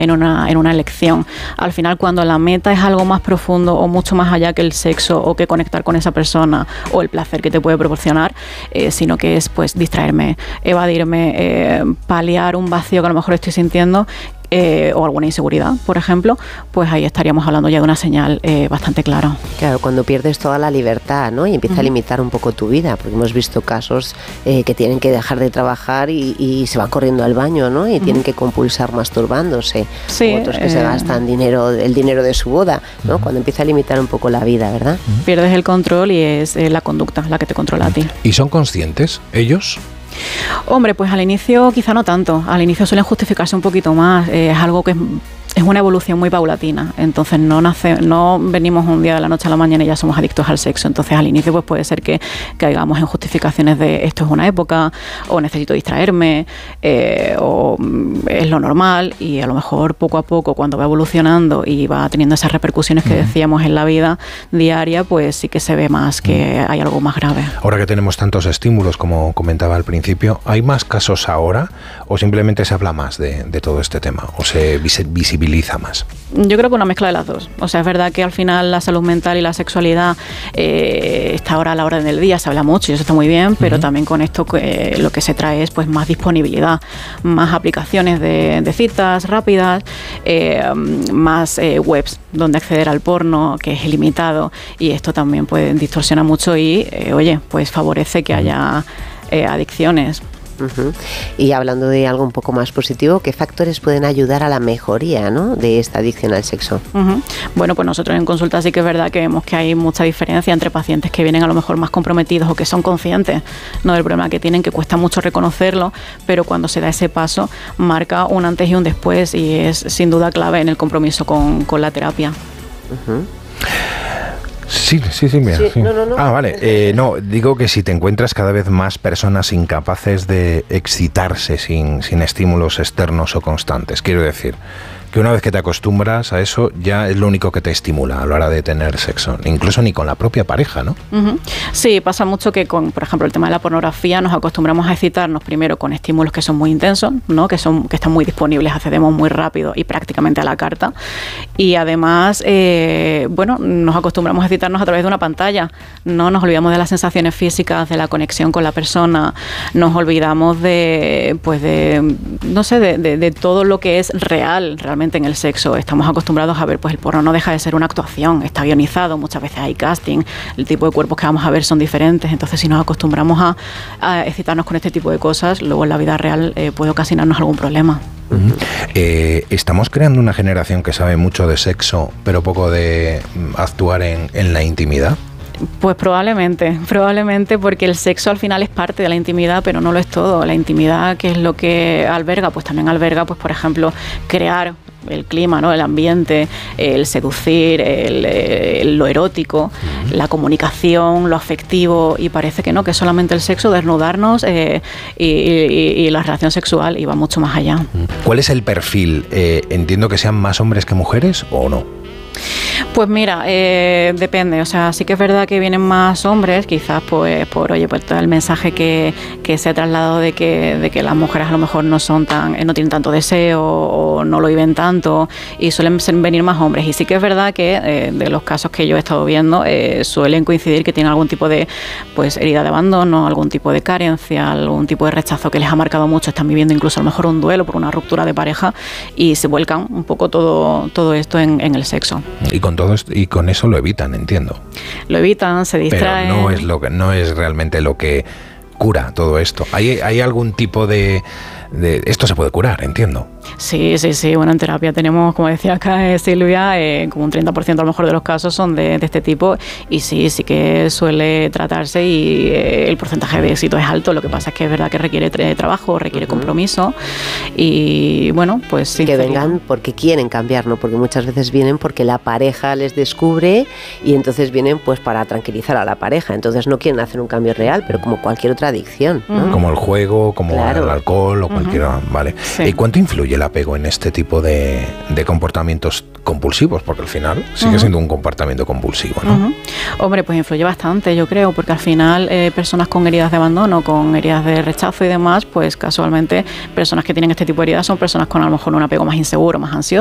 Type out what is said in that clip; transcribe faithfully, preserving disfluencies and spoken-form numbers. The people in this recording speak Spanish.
en una, en una elección. Al final, cuando la meta es algo más profundo o mucho más allá que el sexo o que conectar con esa persona o el placer que te puede proporcionar, eh, sino que es pues distraerme, evadirme, eh, paliar un vacío que a lo mejor estoy sintiendo, Eh, o alguna inseguridad, por ejemplo, pues ahí estaríamos hablando ya de una señal eh, bastante clara. Claro, cuando pierdes toda la libertad, ¿no? Y empieza uh-huh. a limitar un poco tu vida, porque hemos visto casos eh, que tienen que dejar de trabajar y, y se van corriendo al baño, ¿no? Y uh-huh. tienen que compulsar masturbándose. Sí, otros que eh, se gastan dinero, el dinero de su boda, ¿no? Uh-huh. Cuando empieza a limitar un poco la vida, ¿verdad? Uh-huh. Pierdes el control y es eh, la conducta la que te controla uh-huh. a ti. ¿Y son conscientes ellos? Hombre, pues al inicio quizá no tanto, al inicio suelen justificarse un poquito más, eh, es algo que es, es una evolución muy paulatina, entonces no nace, no venimos un día de la noche a la mañana y ya somos adictos al sexo, entonces al inicio pues puede ser que caigamos en justificaciones de esto es una época, o necesito distraerme, eh, o es lo normal, y a lo mejor poco a poco cuando va evolucionando y va teniendo esas repercusiones que decíamos en la vida diaria, pues sí que se ve más que hay algo más grave. Ahora que tenemos tantos estímulos, como comentaba al principio, ¿hay más casos ahora o simplemente se habla más de, de todo este tema o se visibiliza más? Yo creo que una mezcla de las dos. O sea, es verdad que al final la salud mental y la sexualidad eh, está ahora a la orden del día, se habla mucho y eso está muy bien, pero uh-huh. también con esto eh, lo que se trae es pues más disponibilidad, más aplicaciones de, de citas rápidas, eh, más eh, webs donde acceder al porno, que es ilimitado, y esto también pues distorsiona mucho y, eh, oye, pues favorece que haya eh, adicciones. Uh-huh. Y hablando de algo un poco más positivo, ¿qué factores pueden ayudar a la mejoría, ¿no?, de esta adicción al sexo? Uh-huh. Bueno, pues nosotros en consulta sí que es verdad que vemos que hay mucha diferencia entre pacientes que vienen a lo mejor más comprometidos o que son conscientes, ¿no?, del problema que tienen, que cuesta mucho reconocerlo, pero cuando se da ese paso marca un antes y un después y es sin duda clave en el compromiso con, con la terapia. Uh-huh. Sí, sí, sí, mira. Sí, sí. No, no, no. Ah, vale. Eh, no, digo que si te encuentras cada vez más personas incapaces de excitarse sin, sin estímulos externos o constantes, quiero decir, que una vez que te acostumbras a eso, ya es lo único que te estimula a la hora de tener sexo, incluso ni con la propia pareja, ¿no? Uh-huh. Sí, pasa mucho que con, por ejemplo, el tema de la pornografía, nos acostumbramos a excitarnos primero con estímulos que son muy intensos, ¿no?, que son que están muy disponibles, accedemos muy rápido y prácticamente a la carta, y además, eh, bueno, nos acostumbramos a excitarnos a través de una pantalla, no nos olvidamos de las sensaciones físicas, de la conexión con la persona, nos olvidamos de, pues de, no sé, de, de, de todo lo que es real, realmente en el sexo. Estamos acostumbrados a ver, pues el porno no deja de ser una actuación, está guionizado, muchas veces hay casting, el tipo de cuerpos que vamos a ver son diferentes, entonces si nos acostumbramos a, a excitarnos con este tipo de cosas, luego en la vida real eh, puede ocasionarnos algún problema. Uh-huh. Eh, estamos creando una generación que sabe mucho de sexo, pero poco de actuar en, en la intimidad. Pues probablemente, probablemente porque el sexo al final es parte de la intimidad, pero no lo es todo. La intimidad, ¿qué es lo que alberga? Pues también alberga, pues por ejemplo, crear el clima, ¿no?, el ambiente, el seducir, el, el, lo erótico, uh-huh. la comunicación, lo afectivo, y parece que no, que solamente el sexo, desnudarnos eh, y, y, y la relación sexual, y va mucho más allá. ¿Cuál es el perfil? Eh, entiendo que sean más hombres que mujeres, ¿o no? Pues mira, eh, depende, o sea, sí que es verdad que vienen más hombres, quizás pues por, oye, pues todo el mensaje que, que se ha trasladado de que, de que las mujeres a lo mejor no son tan, no tienen tanto deseo o no lo viven tanto, y suelen venir más hombres, y sí que es verdad que eh, de los casos que yo he estado viendo eh, suelen coincidir que tienen algún tipo de pues herida de abandono, algún tipo de carencia, algún tipo de rechazo que les ha marcado mucho, están viviendo incluso a lo mejor un duelo por una ruptura de pareja y se vuelcan un poco todo, todo esto en, en el sexo. Y con todo esto, y con eso lo evitan, entiendo. Lo evitan, se distraen. Pero no es lo que, no es realmente lo que cura todo esto. ¿Hay, hay algún tipo de, de... Esto se puede curar, entiendo? Sí, sí, sí. Bueno, en terapia tenemos, como decía acá Silvia, eh, como un treinta por ciento a lo mejor de los casos son de, de este tipo, y sí, sí que suele tratarse y eh, el porcentaje de éxito es alto. Lo que pasa es que es verdad que requiere trabajo, requiere compromiso, y bueno, pues sí. Que vengan porque quieren cambiar, ¿no? Porque muchas veces vienen porque la pareja les descubre y entonces vienen pues para tranquilizar a la pareja. Entonces no quieren hacer un cambio real, pero como cualquier otra adicción, ¿no? Como el juego, como claro. el alcohol o cualquiera, uh-huh. vale. Sí. ¿Y cuánto influye influye el apego en este tipo de, de comportamientos compulsivos? Porque al final sigue uh-huh. siendo un comportamiento compulsivo, ¿no? Uh-huh. Hombre, pues influye bastante, yo creo, porque al final eh, personas con heridas de abandono, con heridas de rechazo y demás, pues casualmente personas que tienen este tipo de heridas son personas con a lo mejor un apego más inseguro, más ansioso.